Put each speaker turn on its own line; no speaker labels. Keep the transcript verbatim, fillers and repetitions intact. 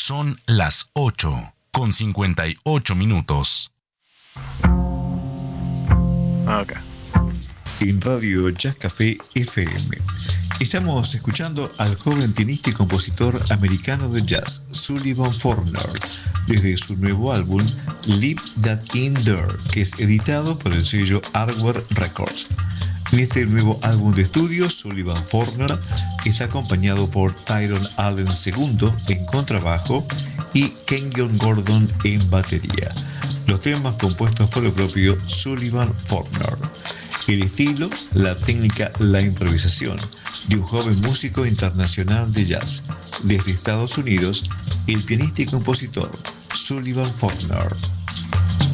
Son las ocho con cincuenta y ocho minutos.
Ok.
En Radio Jazz Café F M estamos escuchando al joven pianista y compositor americano de jazz Sullivan Forner desde su nuevo álbum Leave That In There, que es editado por el sello Hardware Records. En este nuevo álbum de estudio, Sullivan Forner es acompañado por Tyrone Allen segundo en contrabajo y Kenyon Gordon en batería. Los temas compuestos por el propio Sullivan Forner. El estilo, la técnica, la improvisación de un joven músico internacional de jazz. Desde Estados Unidos, el pianista y compositor Sullivan Forner.